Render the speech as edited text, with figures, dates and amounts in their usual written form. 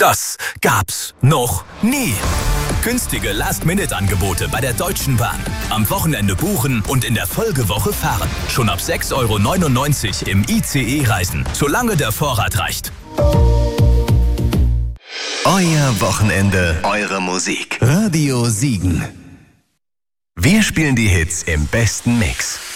Das gab's noch nie. Günstige Last-Minute-Angebote bei der Deutschen Bahn. Am Wochenende buchen und in der Folgewoche fahren. Schon ab 6,99 € im ICE reisen, solange der Vorrat reicht. Euer Wochenende, eure Musik. Radio Siegen. Wir spielen die Hits im besten Mix.